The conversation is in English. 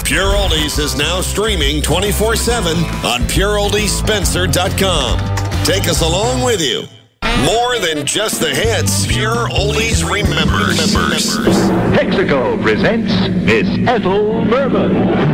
Pure Oldies is now streaming 24/7 on pureoldiespencer.com. Take us along with you. More than just the hits, Pure Oldies remembers. Texaco presents Miss Ethel Merman.